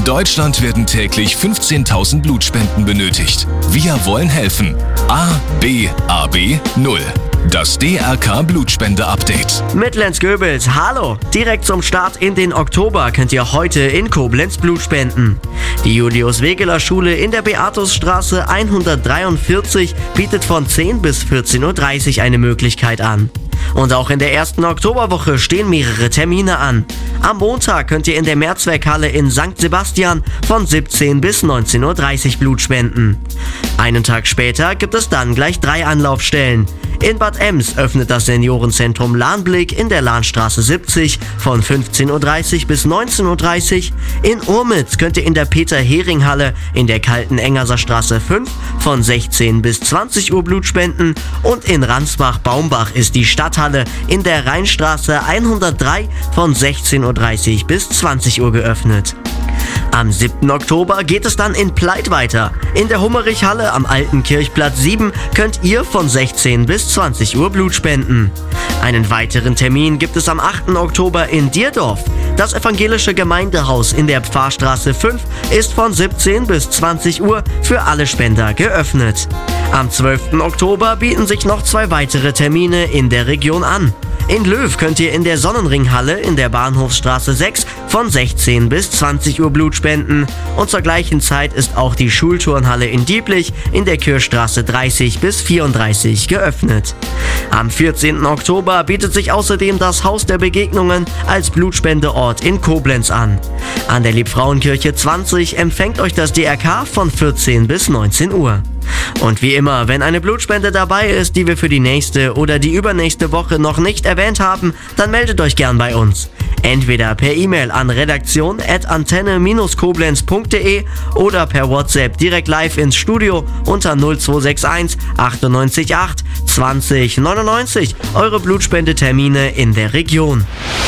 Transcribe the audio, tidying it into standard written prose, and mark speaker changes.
Speaker 1: In Deutschland werden täglich 15.000 Blutspenden benötigt. Wir wollen helfen. ABAB 0. Das DRK-Blutspende-Update.
Speaker 2: Mit Lenz Goebels, hallo! Direkt zum Start in den Oktober könnt ihr heute in Koblenz Blut spenden. Die Julius-Wegeler-Schule in der Beatusstraße 143 bietet von 10 bis 14.30 Uhr eine Möglichkeit an. Und auch in der ersten Oktoberwoche stehen mehrere Termine an. Am Montag könnt ihr in der Mehrzweckhalle in St. Sebastian von 17 bis 19.30 Uhr Blut spenden. Einen Tag später gibt es dann gleich 3 Anlaufstellen. In Bad Ems öffnet das Seniorenzentrum Lahnblick in der Lahnstraße 70 von 15.30 Uhr bis 19.30 Uhr. In Urmitz könnt ihr in der Peter-Hering-Halle in der Kaltenengerser Straße 5 von 16 bis 20 Uhr Blut spenden. Und in Ransbach-Baumbach ist die Stadthalle in der Rheinstraße 103 von 16.30 Uhr bis 20 Uhr geöffnet. Am 7. Oktober geht es dann in Pleit weiter. In der Hummerich-Halle am Alten Kirchplatz 7 könnt ihr von 16 bis 20 Uhr Blut spenden. Einen weiteren Termin gibt es am 8. Oktober in Dierdorf. Das evangelische Gemeindehaus in der Pfarrstraße 5 ist von 17 bis 20 Uhr für alle Spender geöffnet. Am 12. Oktober bieten sich noch 2 weitere Termine in der Region an. In Löw könnt ihr in der Sonnenringhalle in der Bahnhofsstraße 6 von 16 bis 20 Uhr Blut spenden. Und zur gleichen Zeit ist auch die Schulturnhalle in Dieblich in der Kirchstraße 30 bis 34 geöffnet. Am 14. Oktober bietet sich außerdem das Haus der Begegnungen als Blutspendeort in Koblenz an. An der Liebfrauenkirche 20 empfängt euch das DRK von 14 bis 19 Uhr. Und wie immer, wenn eine Blutspende dabei ist, die wir für die nächste oder die übernächste Woche noch nicht erwähnt haben, dann meldet euch gern bei uns. Entweder per E-Mail an redaktion@antenne-koblenz.de oder per WhatsApp direkt live ins Studio unter 0261 98 8 20 99. Eure Blutspende-Termine in der Region.